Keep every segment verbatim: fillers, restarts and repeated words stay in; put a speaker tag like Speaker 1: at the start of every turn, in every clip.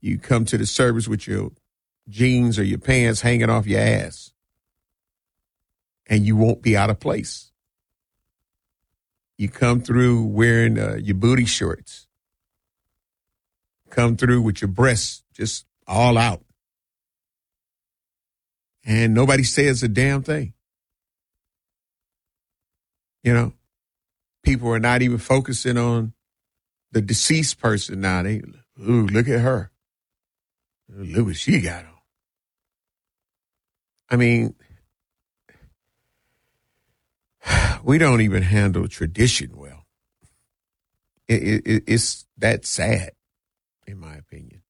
Speaker 1: You come to the service with your jeans or your pants hanging off your ass, and you won't be out of place. You come through wearing uh, your booty shorts. Come through with your breasts just all out. And nobody says a damn thing. You know, people are not even focusing on the deceased person now. They, ooh, look at her. Look what she got on. I mean, we don't even handle tradition well. It, it, it's that sad, in my opinion.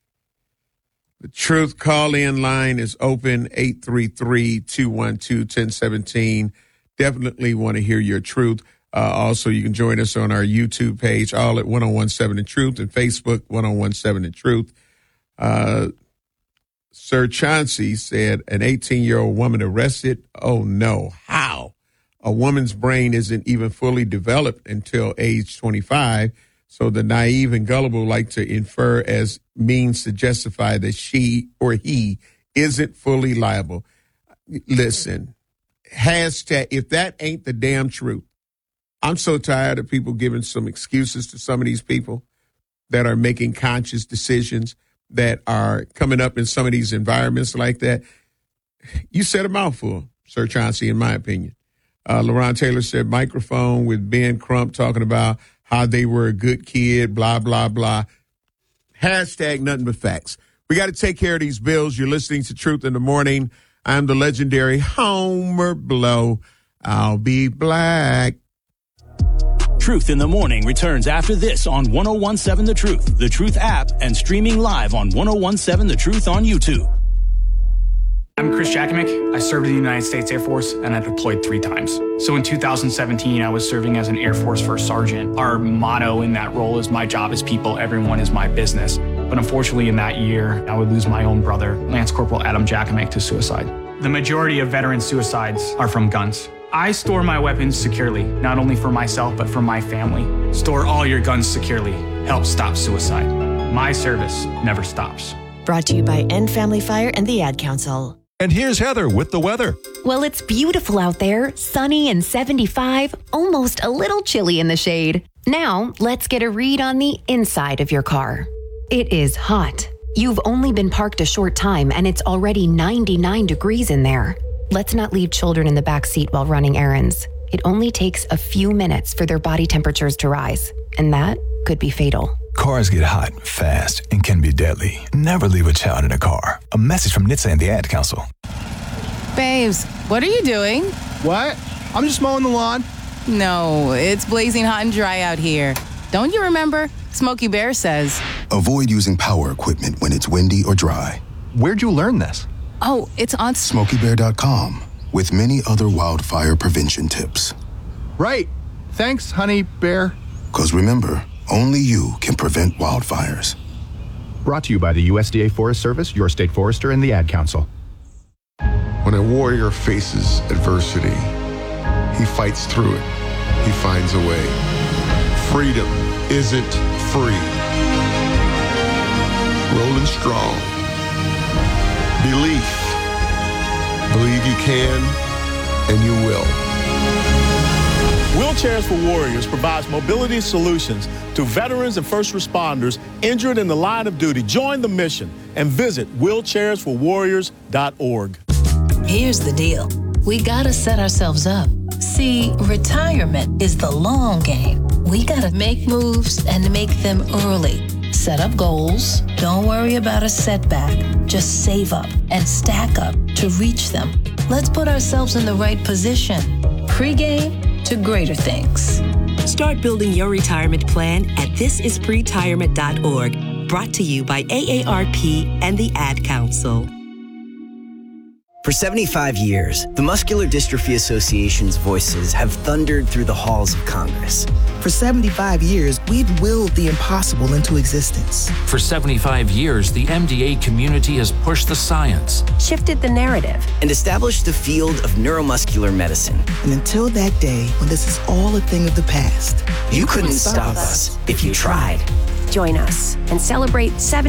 Speaker 1: The Truth call-in line is open, eight three three, two one two, one zero one seven. Definitely want to hear your truth. Uh, also, you can join us on our YouTube page, all at ten seventeen The Truth, and Facebook, ten seventeen The Truth. Uh, Sir Chauncey said, an eighteen-year-old woman arrested? Oh, no. How? A woman's brain isn't even fully developed until age twenty-five, so the naive and gullible like to infer as means to justify that she or he isn't fully liable. Listen, hashtag, if that ain't the damn truth, I'm so tired of people giving some excuses to some of these people that are making conscious decisions that are coming up in some of these environments like that. You said a mouthful, Sir Chauncey, in my opinion. Uh, LaRon Taylor said microphone with Ben Crump talking about how they were a good kid, blah, blah, blah. Hashtag nothing but facts. We got to take care of these bills. You're listening to Truth in the Morning. I'm the legendary Homer Blow. I'll be black.
Speaker 2: Truth in the Morning returns after this on ten seventeen The Truth, The Truth app, and streaming live on ten seventeen The Truth on YouTube.
Speaker 3: I'm Chris Jakimick. I served in the United States Air Force, and I deployed three times. So in two thousand seventeen, I was serving as an Air Force First Sergeant. Our motto in that role is, my job is people, everyone is my business. But unfortunately, in that year, I would lose my own brother, Lance Corporal Adam Jakimick, to suicide. The majority of veteran suicides are from guns. I store my weapons securely, not only for myself, but for my family. Store all your guns securely. Help stop suicide. My service never stops.
Speaker 4: Brought to you by End Family Fire and the Ad Council.
Speaker 5: And here's Heather with the weather.
Speaker 6: Well, it's beautiful out there, sunny and seventy-five, almost a little chilly in the shade. Now, let's get a read on the inside of your car. It is hot. You've only been parked a short time and it's already ninety-nine degrees in there. Let's not leave children in the back seat while running errands. It only takes a few minutes for their body temperatures to rise, and that could be fatal.
Speaker 7: Cars get hot fast and can be deadly. Never leave a child in a car. A message from N H T S A and the Ad Council.
Speaker 8: Babes, what are you doing?
Speaker 9: What? I'm just mowing the lawn.
Speaker 8: No, it's blazing hot and dry out here. Don't you remember? Smokey Bear says,
Speaker 10: avoid using power equipment when it's windy or dry.
Speaker 9: Where'd you learn this?
Speaker 8: Oh, it's on
Speaker 10: Smokey Bear dot com with many other wildfire prevention tips.
Speaker 9: Right. Thanks, honey bear.
Speaker 10: Because remember, only you can prevent wildfires.
Speaker 9: Brought to you by the U S D A Forest Service, your state forester, and the Ad Council.
Speaker 11: When a warrior faces adversity, he fights through it. He finds a way. Freedom isn't free. Rolling strong. Belief. Believe you can, and you will.
Speaker 12: Wheelchairs for Warriors provides mobility solutions to veterans and first responders injured in the line of duty. Join the mission and visit wheelchairs for warriors dot org.
Speaker 13: Here's the deal. We gotta set ourselves up. See, retirement is the long game. We gotta make moves and make them early. Set up goals. Don't worry about a setback. Just save up and stack up to reach them. Let's put ourselves in the right position. Pre-game to greater things.
Speaker 14: Start building your retirement plan at this is pretirement dot org. Brought to you by A A R P and the Ad Council.
Speaker 15: For seventy-five years, the Muscular Dystrophy Association's voices have thundered through the halls of Congress.
Speaker 16: For seventy-five years, we've willed the impossible into existence.
Speaker 17: For seventy-five years, the M D A community has pushed the science,
Speaker 15: shifted the narrative, and established the field of neuromuscular medicine.
Speaker 16: And until that day, when this is all a thing of the past,
Speaker 15: you, you couldn't, couldn't stop us if you tried.
Speaker 18: Join us and celebrate seventy